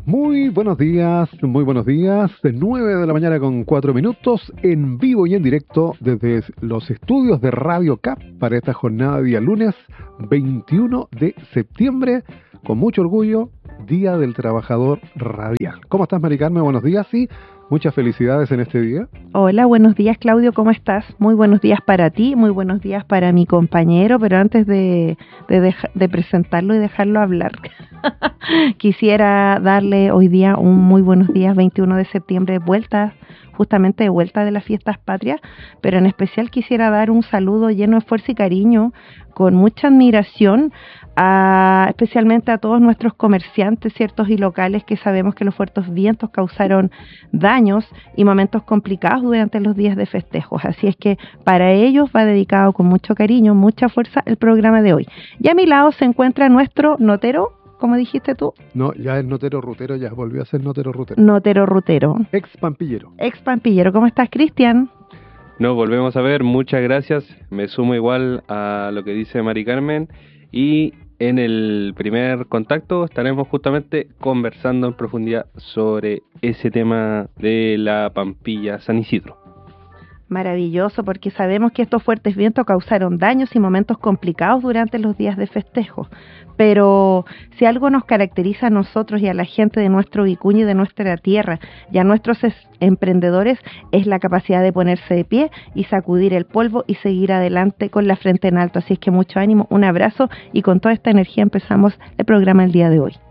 Muy buenos días, 9 de la mañana con 4 minutos, en vivo y en directo desde los estudios de Radio CAP para esta jornada de día lunes 21 de septiembre, con mucho orgullo, Día del Trabajador Radial. ¿Cómo estás, Mari Carmen? Buenos días, sí, muchas felicidades en este día. Hola, buenos días, Claudio, ¿cómo estás? Muy buenos días para ti, muy buenos días para mi compañero, pero antes de presentarlo y dejarlo hablar, quisiera darle hoy día un muy buenos días, 21 de septiembre, justamente de vuelta de las fiestas patrias, pero en especial quisiera dar un saludo lleno de fuerza y cariño, con mucha admiración, especialmente a todos nuestros comerciantes, ciertos y locales, que sabemos que los fuertes vientos causaron daños y momentos complicados durante los días de festejos. Así es que para ellos va dedicado con mucho cariño, mucha fuerza el programa de hoy. Y a mi lado se encuentra nuestro notero, ¿cómo dijiste tú? No, ya es notero rutero, ya volvió a ser notero rutero. Notero rutero. Ex pampillero. Ex pampillero. ¿Cómo estás, Cristian? Nos volvemos a ver, muchas gracias. Me sumo igual a lo que dice Mari Carmen. Y en el primer contacto estaremos justamente conversando en profundidad sobre ese tema de la Pampilla San Isidro. Maravilloso, porque sabemos que estos fuertes vientos causaron daños y momentos complicados durante los días de festejo. Pero si algo nos caracteriza a nosotros y a la gente de nuestro Vicuña y de nuestra tierra y a nuestros emprendedores, es la capacidad de ponerse de pie y sacudir el polvo y seguir adelante con la frente en alto. Así es que mucho ánimo, un abrazo, y con toda esta energía empezamos el programa el día de hoy.